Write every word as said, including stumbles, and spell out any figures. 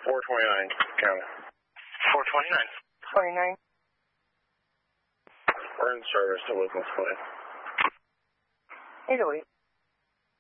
four twenty-nine, county. four twenty-nine. twenty-nine. We're in service to Wilkins Point. eight oh eight.